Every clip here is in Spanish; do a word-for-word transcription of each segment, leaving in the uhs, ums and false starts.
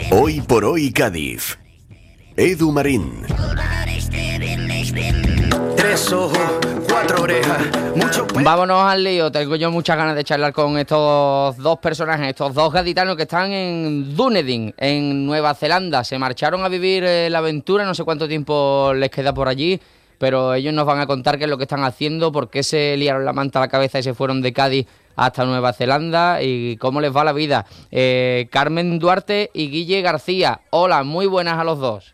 Hoy por hoy Cádiz. Edu Marín. Tres ojos, cuatro orejas, mucho pe... Vámonos al lío. Tengo yo muchas ganas de charlar con estos dos personajes, estos dos gaditanos que están en Dunedin, en Nueva Zelanda. Se marcharon a vivir eh, la aventura, no sé cuánto tiempo les queda por allí, pero ellos nos van a contar qué es lo que están haciendo, por qué se liaron la manta a la cabeza y se fueron de Cádiz hasta Nueva Zelanda y cómo les va la vida. Eh, Carmen Duarte y Guille García. Hola, muy buenas a los dos.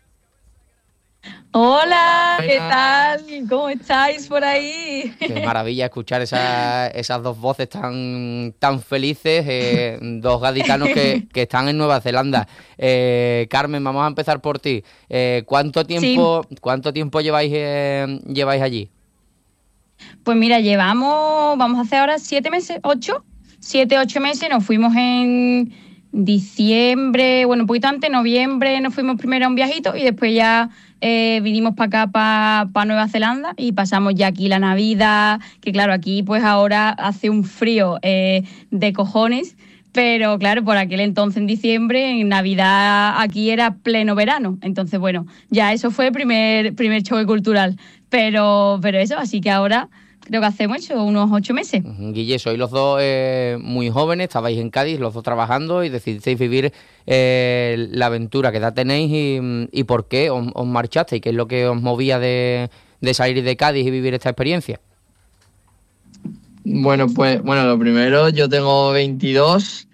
Hola, ¿qué tal? ¿Cómo estáis por ahí? Qué maravilla escuchar esa, esas dos voces tan, tan felices, eh, dos gaditanos que, que están en Nueva Zelanda. Eh, Carmen, vamos a empezar por ti. Eh, ¿cuánto tiempo, sí. cuánto tiempo lleváis, eh, lleváis allí? Pues mira, llevamos, vamos a hacer ahora siete meses, ocho, siete, ocho meses. Nos fuimos en diciembre, bueno, un poquito antes, noviembre, nos fuimos primero a un viajito y después ya eh, vinimos para acá, para pa Nueva Zelanda y pasamos ya aquí la Navidad, que claro, aquí pues ahora hace un frío eh, de cojones, pero claro, por aquel entonces en diciembre, en Navidad aquí era pleno verano, entonces bueno, ya eso fue el primer, primer choque cultural, pero, pero eso, así que ahora... Creo que hace mucho, unos ocho meses. Guille, sois los dos eh, muy jóvenes, estabais en Cádiz, los dos trabajando y decidisteis vivir eh, la aventura. ¿Qué edad tenéis y, y por qué os, os marchasteis? ¿Qué es lo que os movía de, de salir de Cádiz y vivir esta experiencia? Bueno, pues bueno, lo primero, yo tengo veintidós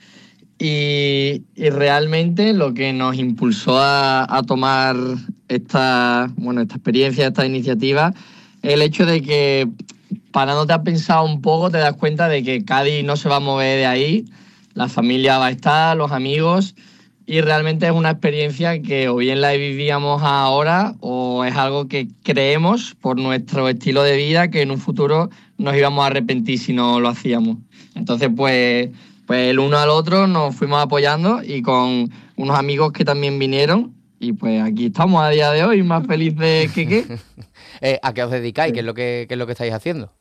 y, y realmente lo que nos impulsó a, a tomar esta, bueno, esta experiencia, esta iniciativa, el hecho de que parándote a pensar un poco te das cuenta de que Cádiz no se va a mover de ahí, la familia va a estar, los amigos, y realmente es una experiencia que o bien la vivíamos ahora o es algo que creemos por nuestro estilo de vida que en un futuro nos íbamos a arrepentir si no lo hacíamos. Entonces pues, pues el uno al otro nos fuimos apoyando y con unos amigos que también vinieron y pues aquí estamos a día de hoy más felices que qué. Eh, ¿A qué os dedicáis? Sí. ¿Qué es lo que, qué es lo que estáis haciendo?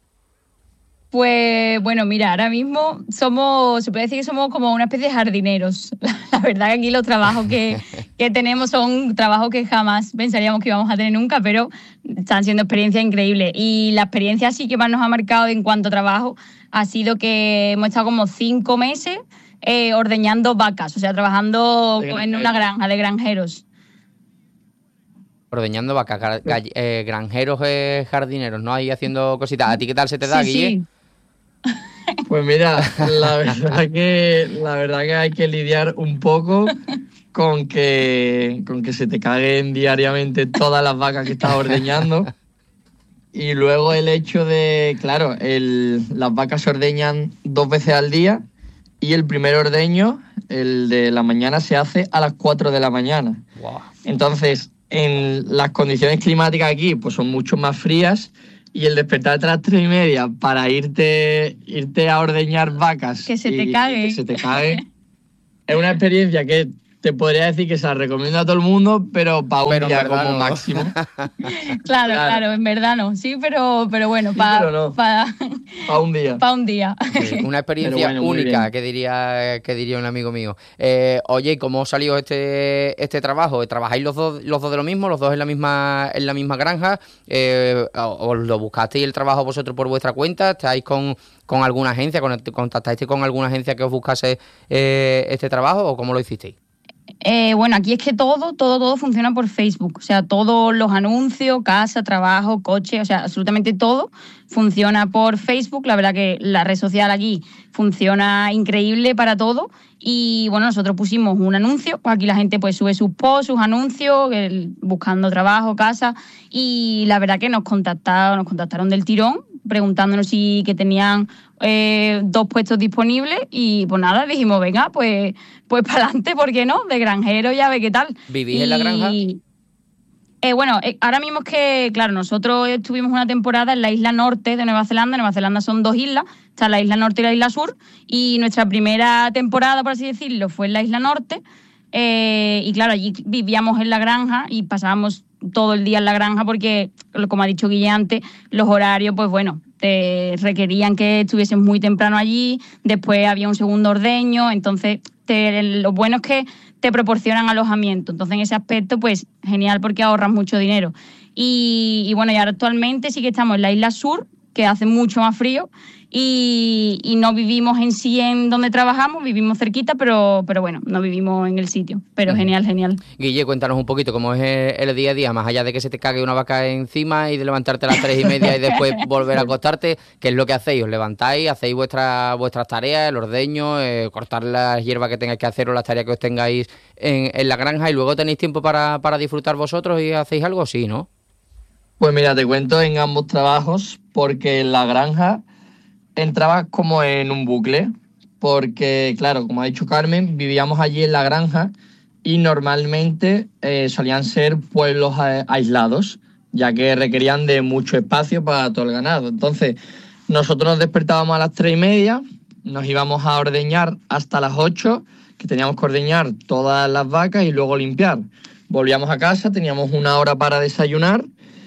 Pues bueno, mira, ahora mismo somos, se puede decir que somos como una especie de jardineros. La verdad que aquí los trabajos que, que tenemos son trabajos que jamás pensaríamos que íbamos a tener nunca, pero están siendo experiencias increíbles. Y la experiencia sí que más nos ha marcado en cuanto a trabajo ha sido que hemos estado como cinco meses eh, ordeñando vacas, o sea, trabajando en una granja de granjeros. Ordeñando vacas, eh, granjeros, eh, jardineros, ¿no? Ahí haciendo cositas. ¿A ti qué tal se te da, sí, Guille? Sí. Pues mira, la verdad que la verdad que hay que lidiar un poco con que con que se te caguen diariamente todas las vacas que estás ordeñando. Y luego el hecho de, claro, el, las vacas se ordeñan dos veces al día y el primer ordeño, el de la mañana, se hace a las cuatro de la mañana. Wow. Entonces, en las condiciones climáticas aquí pues son mucho más frías y el despertarte a las tres y media para irte irte a ordeñar vacas que se y, te cague, y que se te cague es una experiencia que te podría decir que se la recomiendo a todo el mundo, pero para un pero día como no. máximo. claro, claro, claro, en verdad no. Sí, pero, pero bueno, para sí, no. pa, pa un día. Para un día. Sí, una experiencia bueno, única, que diría, que diría un amigo mío. Eh, oye, ¿cómo salió este, este trabajo? ¿Trabajáis los dos, los dos de lo mismo, los dos en la misma, en la misma granja? Eh, ¿Os lo buscasteis el trabajo vosotros por vuestra cuenta? ¿Estáis con, con alguna agencia? ¿Contactasteis con alguna agencia que os buscase eh, este trabajo o cómo lo hicisteis? Eh, bueno, aquí es que todo, todo, todo funciona por Facebook. O sea, todos los anuncios, casa, trabajo, coche, o sea, absolutamente todo funciona por Facebook. La verdad que la red social aquí funciona increíble para todo. Y bueno, nosotros pusimos un anuncio. Aquí la gente pues sube sus posts, sus anuncios, el, buscando trabajo, casa. Y la verdad que nos contactaron, nos contactaron del tirón, preguntándonos si que tenían eh, dos puestos disponibles y pues nada, dijimos, venga, pues, pues para adelante, ¿por qué no? De granjero ya ve qué tal. ¿Vivís y, en la granja? Eh, bueno, eh, ahora mismo es que, claro, nosotros estuvimos una temporada en la isla norte de Nueva Zelanda. Nueva Zelanda son dos islas, está la isla norte y la isla sur, y nuestra primera temporada, por así decirlo, fue en la isla norte. Eh, y claro, allí vivíamos en la granja y pasábamos todo el día en la granja porque, como ha dicho Guille antes, los horarios, pues bueno, te requerían que estuviesen muy temprano allí, después había un segundo ordeño, entonces te, lo bueno es que te proporcionan alojamiento. Entonces, en ese aspecto, pues genial porque ahorras mucho dinero. Y, y bueno, y ahora actualmente sí que estamos en la isla sur, que hace mucho más frío, y, y no vivimos en sí en donde trabajamos, vivimos cerquita, pero, pero bueno, no vivimos en el sitio. Pero genial, genial. Guille, cuéntanos un poquito cómo es el día a día, más allá de que se te cague una vaca encima y de levantarte a las tres y media y después volver a acostarte, ¿qué es lo que hacéis? ¿Os levantáis, hacéis vuestra, vuestras tareas, el ordeño, eh, cortar las hierbas que tengáis que hacer o las tareas que os tengáis en, en la granja y luego tenéis tiempo para, para disfrutar vosotros y hacéis algo? Sí, ¿no? Pues mira, te cuento en ambos trabajos, porque en la granja entrabas como en un bucle, porque claro, como ha dicho Carmen, vivíamos allí en la granja y normalmente eh, solían ser pueblos a- aislados, ya que requerían de mucho espacio para todo el ganado. Entonces, nosotros nos despertábamos a las tres y media, nos íbamos a ordeñar hasta las ocho, que teníamos que ordeñar todas las vacas y luego limpiar. Volvíamos a casa, teníamos una hora para desayunar,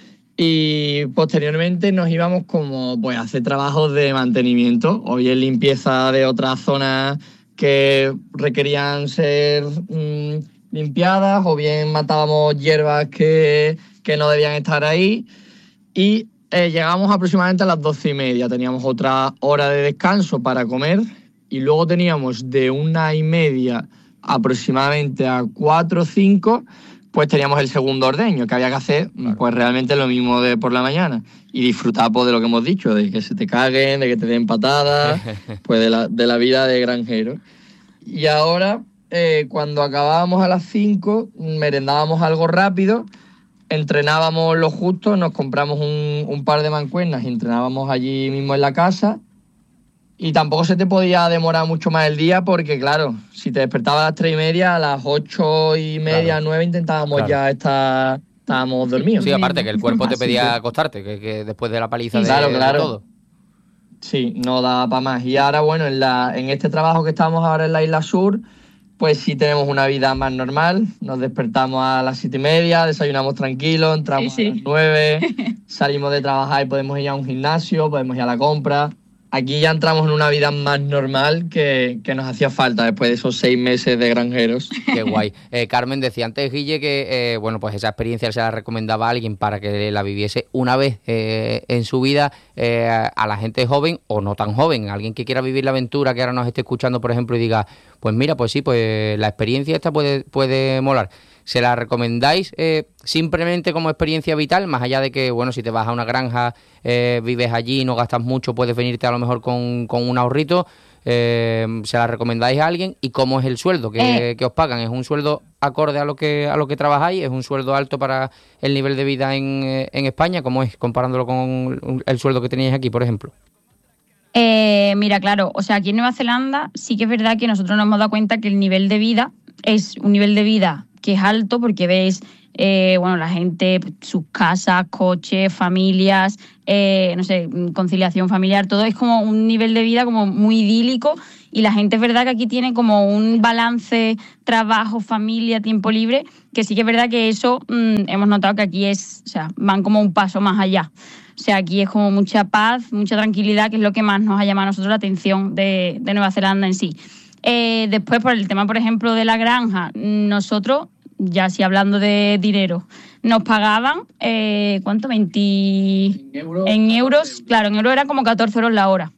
y posteriormente nos íbamos como pues a hacer trabajos de mantenimiento o bien limpieza de otras zonas que requerían ser mmm, limpiadas, o bien matábamos hierbas que, que no debían estar ahí, y eh, llegábamos aproximadamente a las doce y media, teníamos otra hora de descanso para comer y luego teníamos de una y media aproximadamente a cuatro o cinco, pues teníamos el segundo ordeño, que había que hacer claro. pues realmente lo mismo de por la mañana y disfrutar pues, de lo que hemos dicho, de que se te caguen, de que te den patadas, pues de la, de la vida de granjero. Y ahora, eh, cuando acabábamos a las cinco, merendábamos algo rápido, entrenábamos lo justo, nos compramos un, un par de mancuernas y entrenábamos allí mismo en la casa. Y tampoco se te podía demorar mucho más el día porque, claro, si te despertabas a las tres y media, a las ocho y media, claro. nueve, intentábamos claro. ya estar, estábamos dormidos. Sí, aparte que el cuerpo te pedía que... acostarte, que, que después de la paliza de, claro, claro. de todo. Sí, no daba para más. Y ahora, bueno, en, la, en este trabajo que estamos ahora en la Isla Sur, pues sí tenemos una vida más normal. Nos despertamos a las siete y media, desayunamos tranquilos, entramos sí, sí. a las nueve, salimos de trabajar y podemos ir a un gimnasio, podemos ir a la compra. Aquí ya entramos en una vida más normal que, que nos hacía falta después de esos seis meses de granjeros. Qué guay. Eh, Carmen, decía antes, Guille, que eh, bueno, pues esa experiencia se la recomendaba a alguien para que la viviese una vez eh, en su vida, eh, a la gente joven o no tan joven, alguien que quiera vivir la aventura, que ahora nos esté escuchando, por ejemplo, y diga, pues mira, pues sí, pues la experiencia esta puede, puede molar. ¿Se la recomendáis eh, simplemente como experiencia vital? Más allá de que, bueno, si te vas a una granja, eh, vives allí, no gastas mucho, puedes venirte a lo mejor con, con un ahorrito. Eh, ¿Se la recomendáis a alguien? ¿Y cómo es el sueldo que, eh. que os pagan? ¿Es un sueldo acorde a lo que a lo que trabajáis? ¿Es un sueldo alto para el nivel de vida en, en España? ¿Cómo es comparándolo con el sueldo que teníais aquí, por ejemplo? Eh, mira, claro, o sea, aquí en Nueva Zelanda sí que es verdad que nosotros nos hemos dado cuenta que el nivel de vida es un nivel de vida que es alto porque ves, eh, bueno, la gente, sus casas, coches, familias, eh, no sé, conciliación familiar, todo es como un nivel de vida como muy idílico y la gente es verdad que aquí tiene como un balance trabajo, familia, tiempo libre, que sí que es verdad que eso mmm, hemos notado que aquí es, o sea, van como un paso más allá. O sea, aquí es como mucha paz, mucha tranquilidad, que es lo que más nos ha llamado a nosotros la atención de, de Nueva Zelanda en sí. Eh, después, por el tema, por ejemplo, de la granja, nosotros, ya sí hablando de dinero, nos pagaban, eh, ¿cuánto? veinte En euros. En euros, claro, en euros era como catorce euros la hora.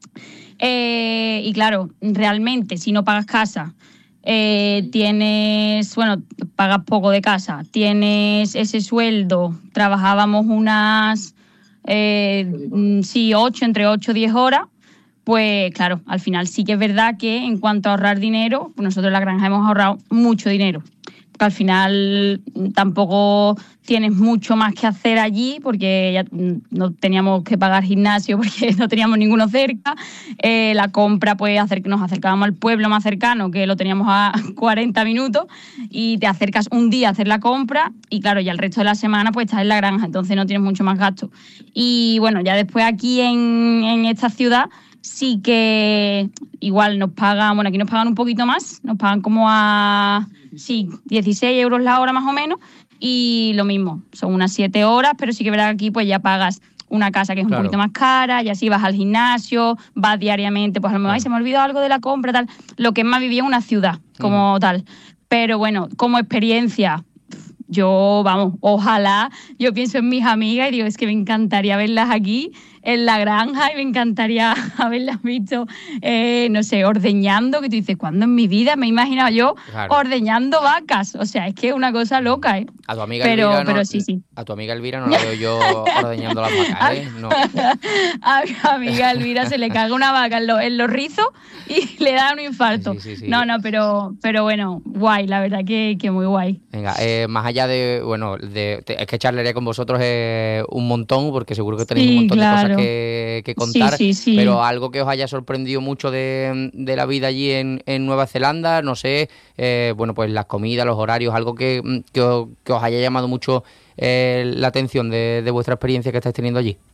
Eh, y claro, realmente, si no pagas casa, eh, tienes, bueno, pagas poco de casa, tienes ese sueldo, trabajábamos unas, eh, sí, ocho, entre ocho y diez horas, pues claro, al final sí que es verdad que en cuanto a ahorrar dinero, pues nosotros en la granja hemos ahorrado mucho dinero. Porque al final tampoco tienes mucho más que hacer allí porque ya no teníamos que pagar gimnasio porque no teníamos ninguno cerca. Eh, la compra, pues acer- nos acercábamos al pueblo más cercano, que lo teníamos a cuarenta minutos, y te acercas un día a hacer la compra y claro, ya el resto de la semana pues estás en la granja, entonces no tienes mucho más gasto. Y bueno, ya después aquí en, en esta ciudad sí que igual nos pagan, bueno, aquí nos pagan un poquito más, nos pagan como a, sí, dieciséis euros la hora más o menos, y lo mismo, son unas siete horas, pero sí que verás que aquí pues ya pagas una casa que es un Claro. poquito más cara, y así vas al gimnasio, vas diariamente, pues a lo mejor, Claro. "Ay, se me olvidó algo de la compra", tal. Lo que es más vivir en una ciudad, como tal. Pero bueno, como experiencia, yo, vamos, ojalá, yo pienso en mis amigas y digo, es que me encantaría verlas aquí en la granja y me encantaría haberlas visto, eh, no sé, ordeñando, que tú dices, ¿cuándo en mi vida me he imaginado yo Claro. ordeñando vacas? O sea, es que es una cosa loca, ¿eh? A tu amiga Pero- Elvira no, pero sí, sí. A tu amiga Elvira no la veo yo ordeñando las vacas, ¿eh? No. A mi amiga Elvira se le caga una vaca en, lo- en los rizos y le da un infarto. Sí, sí, sí. No, no, pero, pero bueno, guay, la verdad que, que muy guay. Venga, eh, más allá de, bueno, de, te- es que charlaré con vosotros eh, un montón, porque seguro que tenéis Sí, un montón de claro. cosas que, que contar, Sí, sí, sí. pero algo que os haya sorprendido mucho de, de la vida allí en, en Nueva Zelanda, no sé, eh, bueno, pues las comidas, los horarios, algo que, que, os, que os haya llamado mucho eh, la atención de, de vuestra experiencia que estáis teniendo allí.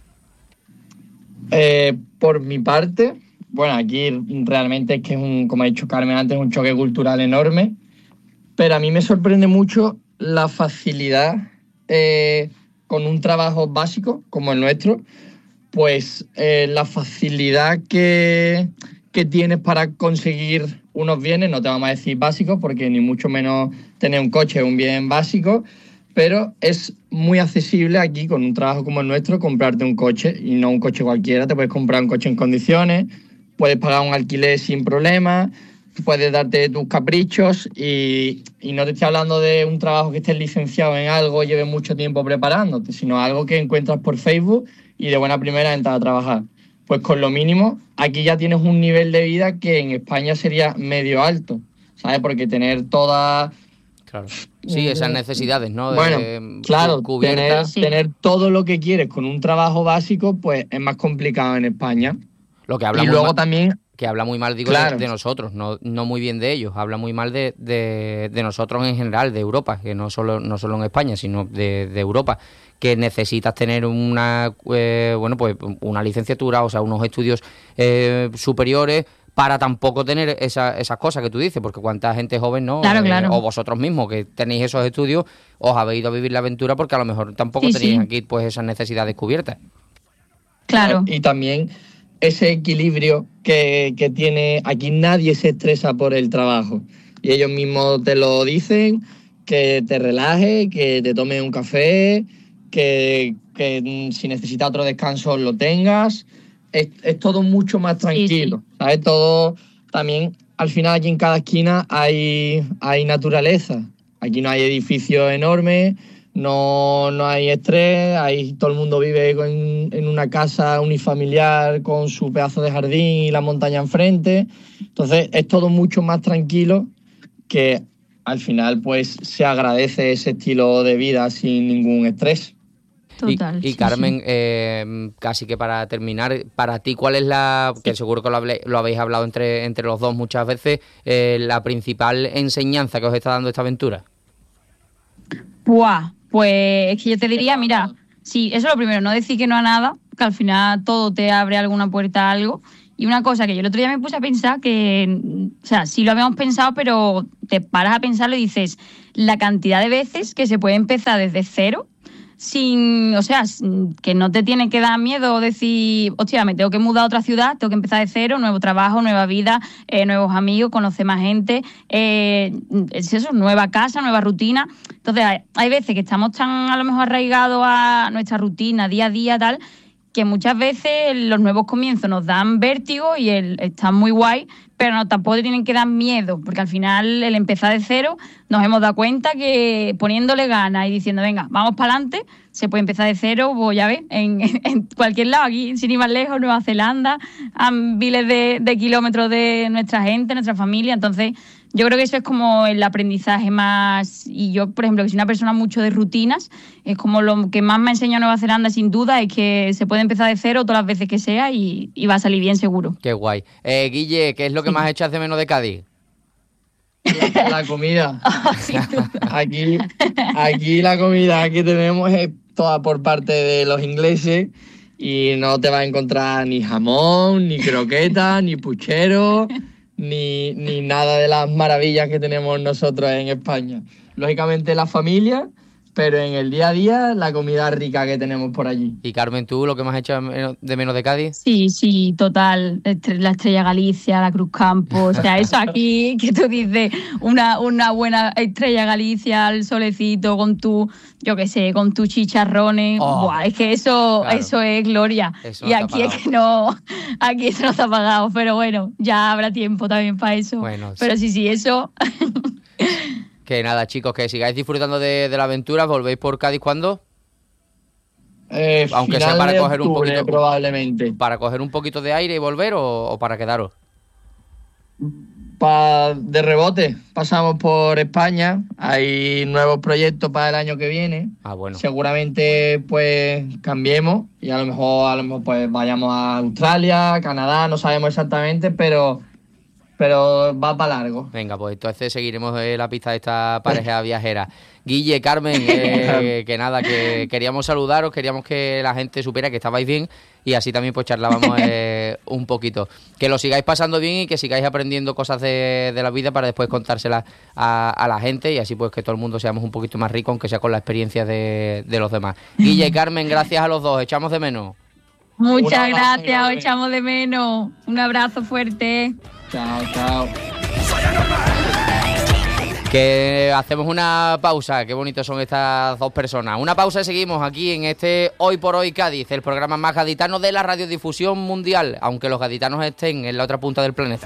Eh, por mi parte, bueno, aquí realmente es que es un, como ha dicho Carmen antes, un choque cultural enorme, pero a mí me sorprende mucho la facilidad eh, con un trabajo básico como el nuestro, pues eh, la facilidad que, que tienes para conseguir unos bienes, no te vamos a decir básicos, porque ni mucho menos tener un coche es un bien básico, pero es muy accesible aquí con un trabajo como el nuestro comprarte un coche, y no un coche cualquiera. Te puedes comprar un coche en condiciones, puedes pagar un alquiler sin problema, puedes darte tus caprichos y, y no te estoy hablando de un trabajo que estés licenciado en algo, lleves mucho tiempo preparándote, sino algo que encuentras por Facebook y de buena primera entras a trabajar. Pues con lo mínimo, aquí ya tienes un nivel de vida que en España sería medio alto, ¿sabes? Porque tener toda... Claro. Sí, esas necesidades, ¿no? De- Bueno, claro, tener, cubiertas. Sí. tener todo lo que quieres con un trabajo básico, pues es más complicado en España. Lo que habla Y muy luego mal- también, que habla muy mal, digo, Claro. de, de nosotros, no, no muy bien de ellos, habla muy mal de, de, de nosotros en general, de Europa, que no solo, no solo en España, sino de, de Europa, que necesitas tener una, eh, bueno, pues una licenciatura, o sea, unos estudios eh, superiores para tampoco tener esa, esas cosas que tú dices, porque cuánta gente joven, ¿no? Claro, Eh, claro. o vosotros mismos que tenéis esos estudios, os habéis ido a vivir la aventura porque a lo mejor tampoco Sí, tenéis sí. aquí pues esas necesidades cubiertas. Claro. y también ese equilibrio que, que tiene, aquí nadie se estresa por el trabajo. Y ellos mismos te lo dicen, que te relajes, que te tomes un café, que, que mm, si necesitas otro descanso lo tengas. Es, es todo mucho más tranquilo, ¿sabes? Todo también, al final aquí en cada esquina hay, hay naturaleza. Aquí no hay edificios enormes, no, no hay estrés, hay, todo el mundo vive con- en una casa unifamiliar con su pedazo de jardín y la montaña enfrente. Entonces es todo mucho más tranquilo, que al final pues se agradece ese estilo de vida sin ningún estrés. Y- Total. Y, sí, Carmen, sí. eh, casi que para terminar, para ti, ¿cuál es la, que seguro que lo, hable- lo habéis hablado entre, entre los dos muchas veces, eh, la principal enseñanza que os está dando esta aventura? Buah, pues es que yo te diría, mira, sí, eso es lo primero, no decir que no a nada, que al final todo te abre alguna puerta a algo. Y una cosa que yo el otro día me puse a pensar, que, o sea, sí lo habíamos pensado, pero te paras a pensarlo y dices, la cantidad de veces que se puede empezar desde cero, sin, o sea, sin- que no te tiene que dar miedo decir, hostia, me tengo que mudar a otra ciudad, tengo que empezar de cero, nuevo trabajo, nueva vida, eh, nuevos amigos, conocer más gente, eh, es eso, nueva casa, nueva rutina. Entonces, hay, hay veces que estamos tan a lo mejor arraigados a nuestra rutina, día a día, tal, que muchas veces los nuevos comienzos nos dan vértigo y el, están muy guay, pero no, tampoco te tienen que dar miedo, porque al final el empezar de cero nos hemos dado cuenta que poniéndole ganas y diciendo, venga, vamos para adelante, se puede empezar de cero, pues ya ves, en, en cualquier lado, aquí sin ir más lejos, Nueva Zelanda, a miles de, de kilómetros de nuestra gente, nuestra familia. Entonces, yo creo que eso es como el aprendizaje más, y yo, por ejemplo, que soy una persona mucho de rutinas, es como lo que más me ha enseñado Nueva Zelanda, sin duda, es que se puede empezar de cero todas las veces que sea y, y va a salir bien seguro. Qué guay. Eh, Guille, ¿qué es lo que Sí. más echas de menos de Cádiz? La, la comida. Sin duda. Aquí, aquí la comida que tenemos es toda por parte de los ingleses y no te vas a encontrar ni jamón, ni croqueta, ni puchero, ni, ni nada de las maravillas que tenemos nosotros en España. Lógicamente la familia pero en el día a día la comida rica que tenemos por allí. Y Carmen, ¿tú lo que más has hecho de menos de Cádiz? Sí, sí, total. La Estrella Galicia, la Cruz Campo, o sea, eso aquí que tú dices, una, una buena Estrella Galicia, el solecito con tu, yo qué sé, con tus chicharrones. Oh, buah, es que eso, claro, eso es gloria. Eso y no aquí es que no, aquí eso no está pagado, pero bueno, ya habrá tiempo también para eso. Bueno, pero sí, sí, eso... Que nada, chicos, que sigáis disfrutando de, de la aventura. ¿Volvéis por Cádiz cuándo? Eh, Aunque sea para coger un poquito, probablemente. ¿Para coger un poquito de aire y volver o, o para quedaros? Pa, de rebote, pasamos por España. Hay nuevos proyectos para el año que viene. Ah, bueno. Seguramente pues cambiemos y a lo mejor, a lo mejor pues vayamos a Australia, Canadá, no sabemos exactamente, pero... pero va para largo. Venga, pues entonces seguiremos eh, la pista de esta pareja viajera. Guille, Carmen, eh, que nada, que queríamos saludaros, queríamos que la gente supiera que estabais bien y así también pues charlábamos eh, un poquito. Que lo sigáis pasando bien y que sigáis aprendiendo cosas de, de la vida para después contárselas a, a la gente y así pues que todo el mundo seamos un poquito más ricos, aunque sea con la experiencia de, de los demás. Guille y Carmen, gracias a los dos, echamos de menos. Muchas gracias, os echamos de menos. Un abrazo fuerte. Chao, chao. Que hacemos una pausa, qué bonitos son estas dos personas. Una pausa y seguimos aquí en este Hoy por Hoy Cádiz, el programa más gaditano de la radiodifusión mundial, aunque los gaditanos estén en la otra punta del planeta.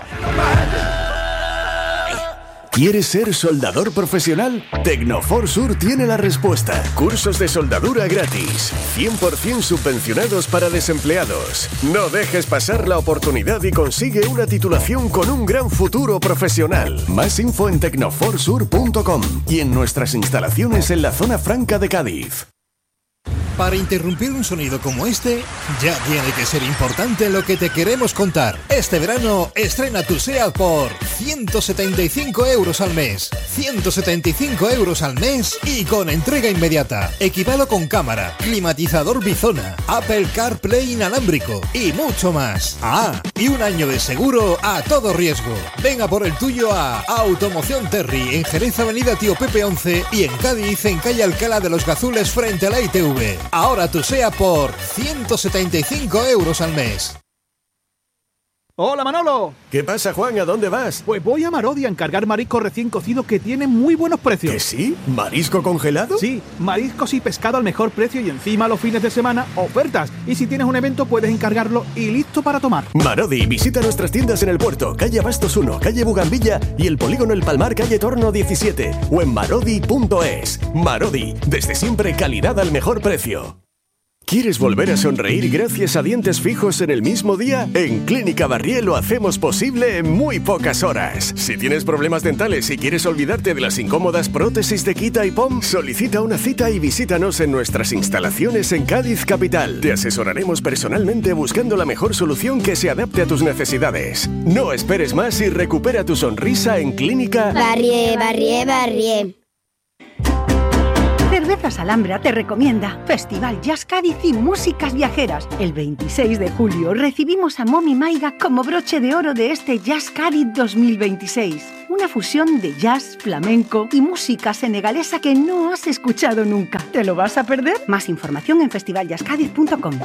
¿Quieres ser soldador profesional? Tecnofor Sur tiene la respuesta. Cursos de soldadura gratis, cien por ciento subvencionados para desempleados. No dejes pasar la oportunidad y consigue una titulación con un gran futuro profesional. Más info en tecnofor sur punto com y en nuestras instalaciones en la zona franca de Cádiz. Para interrumpir un sonido como este, ya tiene que ser importante lo que te queremos contar. Este verano estrena tu SEAT por ciento setenta y cinco euros al mes. ciento setenta y cinco euros al mes y con entrega inmediata. Equipado con cámara, climatizador Bizona, Apple CarPlay inalámbrico y mucho más. Ah, y un año de seguro a todo riesgo. Venga por el tuyo a Automoción Terry en Jerez Avenida Tío Pepe once y en Cádiz en calle Alcalá de los Gazules frente a la I T V. Ahora tu SEAT por ciento setenta y cinco euros al mes. ¡Hola, Manolo! ¿Qué pasa, Juan? ¿A dónde vas? Pues voy a Marodi a encargar marisco recién cocido que tiene muy buenos precios. ¿Que sí? ¿Marisco congelado? Sí, mariscos y pescado al mejor precio y encima los fines de semana, ofertas. Y si tienes un evento puedes encargarlo y listo para tomar. Marodi, visita nuestras tiendas en el puerto, calle Bastos uno, calle Bugambilla y el polígono El Palmar, calle Torno diecisiete o en marodi punto es. Marodi, desde siempre calidad al mejor precio. ¿Quieres volver a sonreír gracias a dientes fijos en el mismo día? En Clínica Barrié lo hacemos posible en muy pocas horas. Si tienes problemas dentales y quieres olvidarte de las incómodas prótesis de quita y pom, solicita una cita y visítanos en nuestras instalaciones en Cádiz capital. Te asesoraremos personalmente buscando la mejor solución que se adapte a tus necesidades. No esperes más y recupera tu sonrisa en Clínica Barrié, Barrié, Barrié. Cervezas Alhambra te recomienda Festival Jazz Cádiz y Músicas Viajeras. El veintiséis de julio recibimos a Momi Maiga como broche de oro de este Jazz Cádiz dos mil veintiséis. Una fusión de jazz, flamenco y música senegalesa que no has escuchado nunca. ¿Te lo vas a perder? Más información en festival jazz cádiz punto com.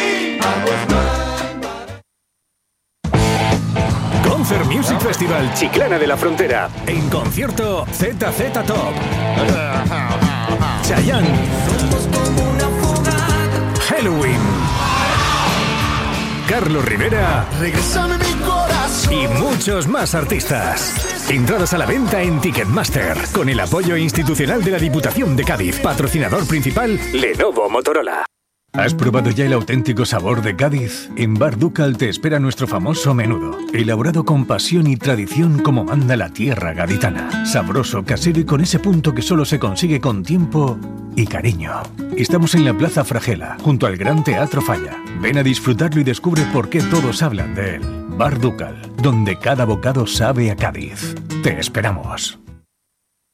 Concert Music Festival Chiclana de la Frontera. En concierto Z Z Top, Chayanne, Halloween, Carlos Rivera y muchos más artistas. Entradas a la venta en Ticketmaster, con el apoyo institucional de la Diputación de Cádiz. Patrocinador principal, Lenovo Motorola. ¿Has probado ya el auténtico sabor de Cádiz? En Bar Ducal te espera nuestro famoso menudo, elaborado con pasión y tradición como manda la tierra gaditana. Sabroso, casero y con ese punto que solo se consigue con tiempo y cariño. Estamos en la Plaza Fragela, junto al Gran Teatro Falla. Ven a disfrutarlo y descubre por qué todos hablan de él. Bar Ducal, donde cada bocado sabe a Cádiz. Te esperamos.